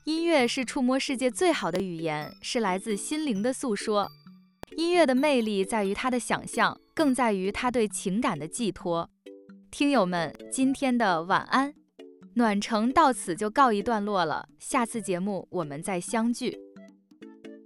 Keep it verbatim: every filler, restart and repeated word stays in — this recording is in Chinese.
音乐是触摸世界最好的语言，是来自心灵的诉说。音乐的魅力在于它的想象，更在于它对情感的寄托。听友们，今天的晚安暖城到此就告一段落了，下次节目我们再相聚。